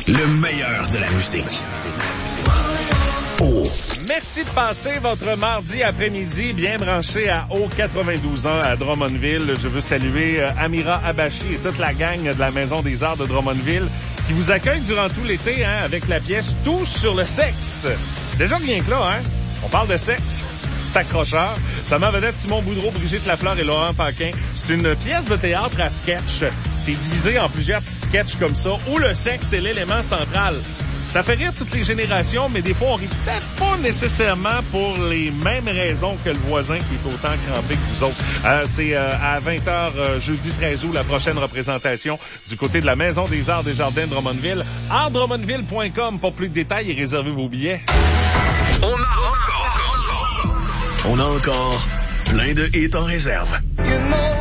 Le meilleur de la musique. Oh. Merci de passer votre mardi après-midi bien branché à O92.1 à Drummondville. Je veux saluer Amira Abachi et toute la gang de la Maison des Arts de Drummondville qui vous accueille durant tout l'été avec la pièce Tous sur le sexe. Déjà rien que là, on parle de sexe. C'est accrocheur. Ça m'a vedette Simon Boudreau, Brigitte Lafleur et Laurent Paquin. C'est une pièce de théâtre à sketch. C'est divisé en plusieurs petits sketchs comme ça où le sexe est l'élément central. Ça fait rire toutes les générations, mais des fois, on rit peut-être pas nécessairement pour les mêmes raisons que le voisin qui est autant crampé que vous autres. C'est à 20h, jeudi 13 août, la prochaine représentation du côté de la Maison des Arts des Jardins de Drummondville. artdrummondville.com pour plus de détails et réservez vos billets. On a encore plein de hits en réserve.